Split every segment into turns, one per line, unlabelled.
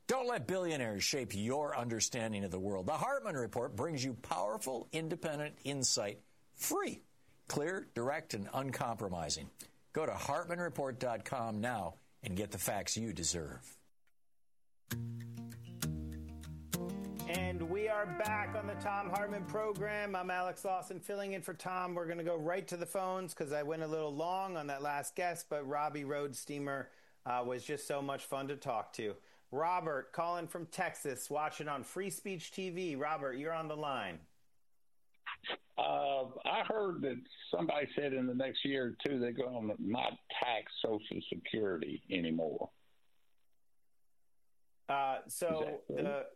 Don't let billionaires shape your understanding of the world. The Hartman Report brings you powerful, independent insight, free, clear, direct, and uncompromising. Go to HartmanReport.com now and get the facts you deserve.
And we are back on the Thom Hartmann program. I'm Alex Lawson filling in for Tom. We're going to go right to the phones because I went a little long on that last guest, but Robbie Roadsteamer was just so much fun to talk to. Robert, calling from Texas, watching on Free Speech TV. Robert, you're on the line.
I heard that somebody said in the next year or two they're going to not tax Social Security anymore.
The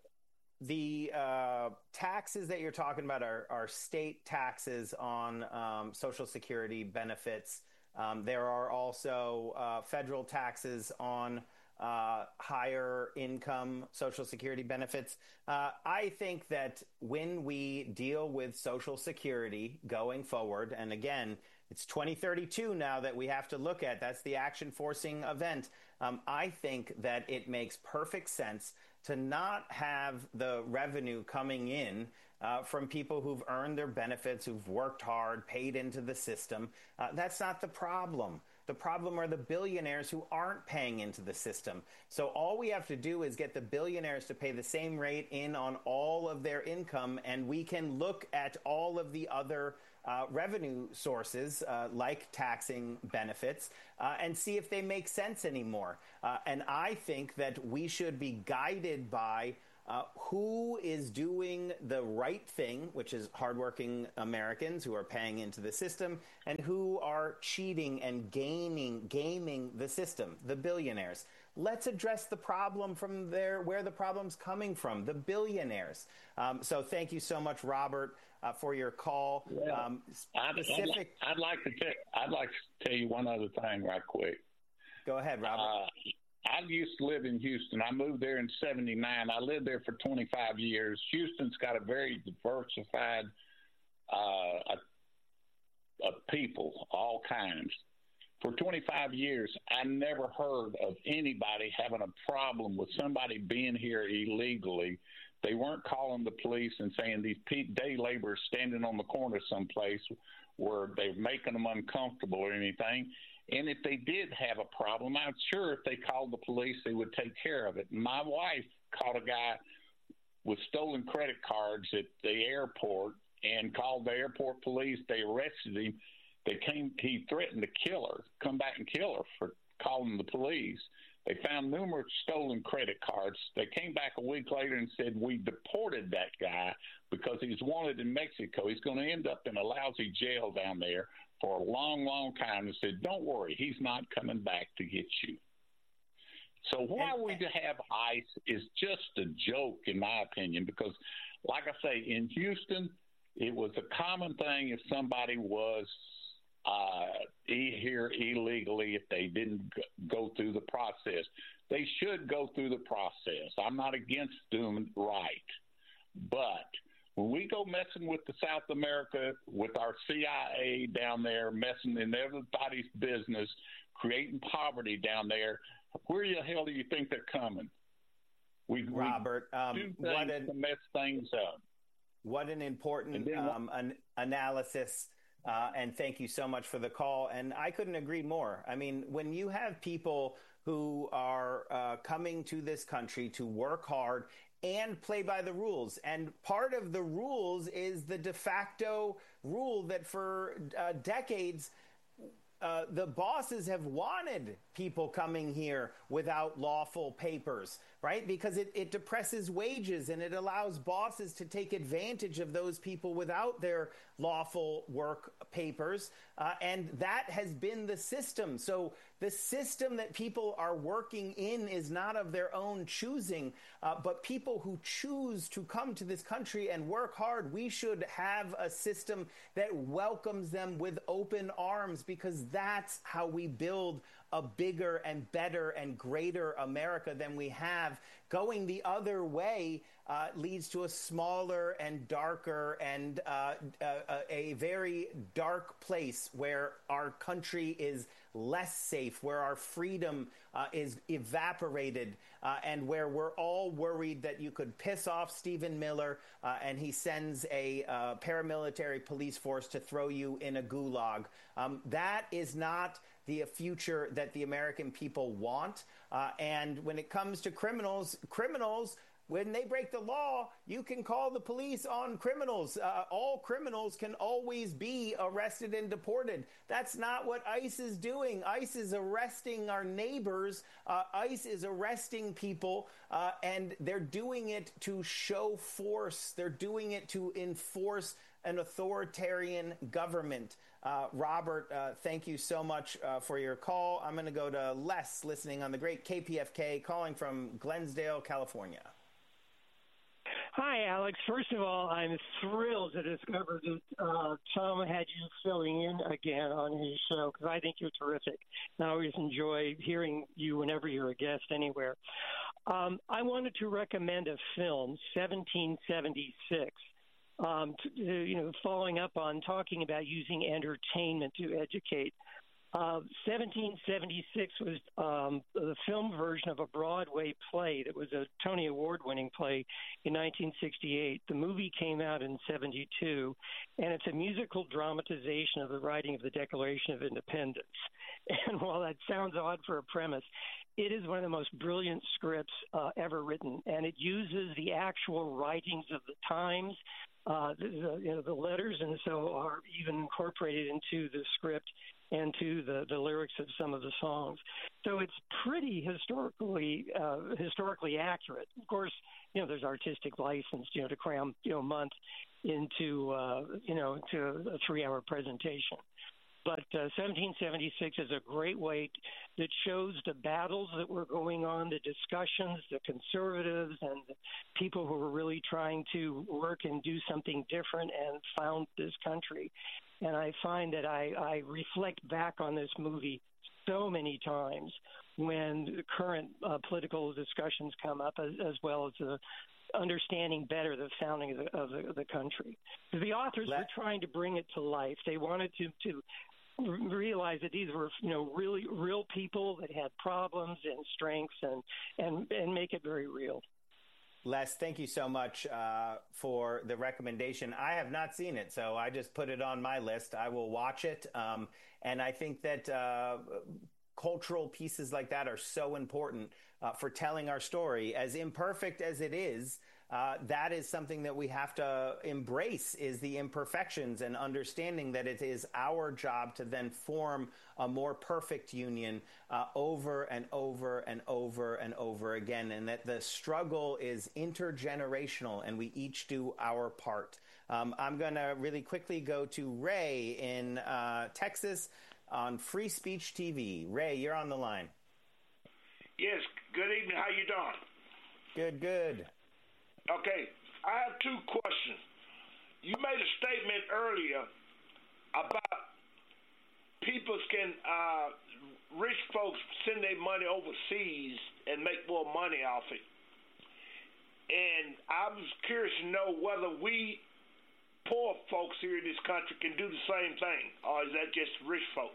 taxes that you're talking about are state taxes on Social Security benefits. There are also federal taxes on higher income Social Security benefits. I think that when we deal with Social Security going forward, and again, it's 2032 now that we have to look at, that's the action forcing event. I think that it makes perfect sense to not have the revenue coming in from people who've earned their benefits, who've worked hard, paid into the system. That's not the problem. The problem are the billionaires who aren't paying into the system. So all we have to do is get the billionaires to pay the same rate in on all of their income, and we can look at all of the other revenue sources like taxing benefits and see if they make sense anymore. And I think that we should be guided by who is doing the right thing, which is hardworking Americans who are paying into the system, and who are cheating and gaming the system, the billionaires. Let's address the problem from there, where the problem's coming from, the billionaires. So thank you so much, Robert, for your call.
Well, I'd like to tell you one other thing right quick.
Go ahead, Robert.
I used to live in Houston. I moved there in 79. I lived there for 25 years. Houston's got a very diversified of people, all kinds. For 25 years, I never heard of anybody having a problem with somebody being here illegally. They weren't calling the police and saying these day laborers standing on the corner someplace where they're making them uncomfortable or anything. And if they did have a problem, I'm sure if they called the police, they would take care of it. My wife caught a guy with stolen credit cards at the airport and called the airport police. They arrested him. He threatened to kill her, come back and kill her for calling the police. They found numerous stolen credit cards. They came back a week later and said, we deported that guy because he's wanted in Mexico. He's going to end up in a lousy jail down there for a long, long time. They said, don't worry, he's not coming back to get you. So why we have ICE is just a joke, in my opinion, because, like I say, in Houston, it was a common thing if somebody was here illegally, if they didn't go through the process. They should go through the process. I'm not against doing right. But when we go messing with the South America, with our CIA down there, messing in everybody's business, creating poverty down there, where the hell do you think they're coming?
Robert,
do things to mess things up.
What an important analysis. And thank you so much for the call. And I couldn't agree more. I mean, when you have people who are coming to this country to work hard and play by the rules, and part of the rules is the de facto rule that for decades, the bosses have wanted people coming here without lawful papers, right? Because it depresses wages and it allows bosses to take advantage of those people without their lawful work papers. And that has been the system. So the system that people are working in is not of their own choosing, but people who choose to come to this country and work hard, we should have a system that welcomes them with open arms, because that's how we build a bigger and better and greater America than we have. Going the other way leads to a smaller and darker and a very dark place where our country is less safe, where our freedom is evaporated, and where we're all worried that you could piss off Stephen Miller and he sends a paramilitary police force to throw you in a gulag. That is not the future that the American people want. And when it comes to criminals, when they break the law, you can call the police on criminals. All criminals can always be arrested and deported. That's not what ICE is doing. ICE is arresting our neighbors. ICE is arresting people, and they're doing it to show force. They're doing it to enforce an authoritarian government. Robert, thank you so much for your call. I'm going to go to Les, listening on the great KPFK, calling from Glensdale, California.
Hi, Alex. First of all, I'm thrilled to discover that Tom had you filling in again on his show, because I think you're terrific. And I always enjoy hearing you whenever you're a guest anywhere. I wanted to recommend a film, 1776. Following up on talking about using entertainment to educate. 1776 was the film version of a Broadway play that was a Tony Award-winning play in 1968. The movie came out in 72, and it's a musical dramatization of the writing of the Declaration of Independence. And while that sounds odd for a premise, it is one of the most brilliant scripts ever written, and it uses the actual writings of the times. The letters and so are even incorporated into the script and to the lyrics of some of the songs. So it's pretty historically accurate. Of course, there's artistic license, to cram, a month into a 3-hour presentation. But 1776 is a great way that shows the battles that were going on, the discussions, the conservatives and the people who were really trying to work and do something different and found this country. And I find that I reflect back on this movie so many times when the current political discussions come up, as well as the understanding better the founding of the country. The authors were trying to bring it to life. They wanted to realize that these were, really real people that had problems and strengths, and make it very real.
Les, thank you so much for the recommendation. I have not seen it, so I just put it on my list. I will watch it. And I think that cultural pieces like that are so important for telling our story. As imperfect as it is, that is something that we have to embrace, is the imperfections, and understanding that it is our job to then form a more perfect union over and over and over and over again, and that the struggle is intergenerational and we each do our part. I'm going to really quickly go to Ray in Texas on Free Speech TV. Ray, you're on the line.
Yes, good evening. How you doing?
Good.
Okay, I have two questions. You made a statement earlier about rich folks send their money overseas and make more money off it. And I was curious to know whether we poor folks here in this country can do the same thing, or is that just rich folks?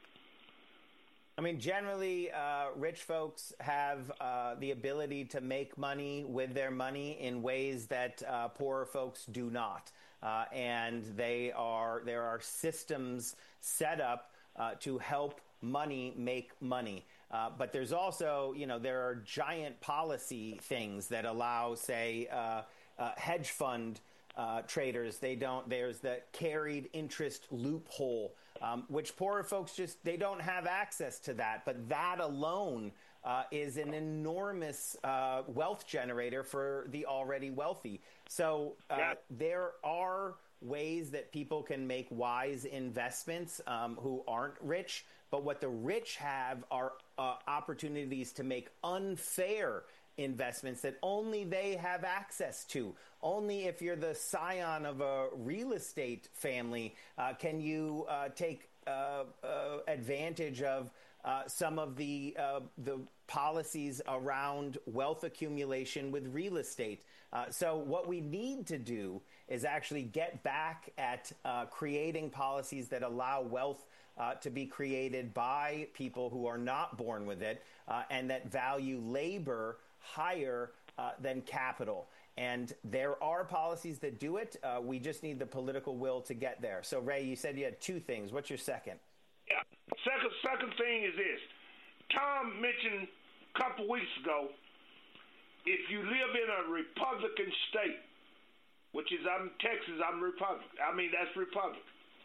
I mean, generally, rich folks have the ability to make money with their money in ways that poorer folks do not. And there are systems set up to help money make money. But there's also, there are giant policy things that allow, say, hedge fund traders. There's the carried interest loophole, which poorer folks they don't have access to that. But that alone is an enormous wealth generator for the already wealthy. So there are ways that people can make wise investments who aren't rich. But what the rich have are opportunities to make unfair investments that only they have access to. Only if you're the scion of a real estate family can you take advantage of some of the policies around wealth accumulation with real estate. So what we need to do is actually get back at creating policies that allow wealth to be created by people who are not born with it and that value labor higher than capital. And there are policies that do it. We just need the political will to get there. So, Ray, you said you had two things. What's your second?
Yeah. Second thing is this. Tom mentioned a couple weeks ago, if you live in a Republican state, which is I'm Texas, I'm Republican. I mean, that's Republican.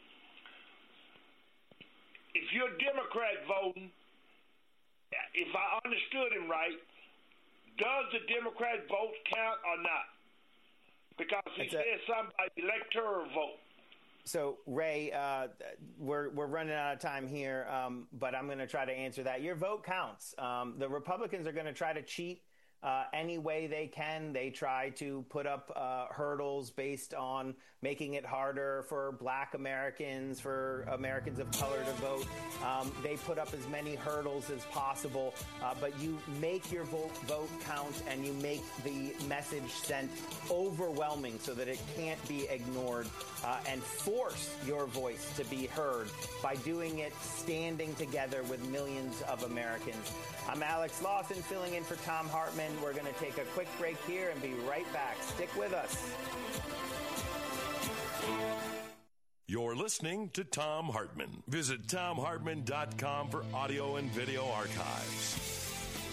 If you're a Democrat voting, if I understood him right, does the Democrat vote count or not? Because he said something about electoral vote.
So, Ray, we're running out of time here, but I'm going to try to answer that. Your vote counts. The Republicans are going to try to cheat any way they can. They try to put up hurdles based on making it harder for Black Americans, for Americans of color to vote. They put up as many hurdles as possible, but you make your vote count and you make the message sent overwhelming so that it can't be ignored, and force your voice to be heard by doing it standing together with millions of Americans. I'm Alex Lawson filling in for Thom Hartmann. We're going to take a quick break here and be right back. Stick with us.
You're listening to Thom Hartmann. Visit ThomHartmann.com for audio and video archives.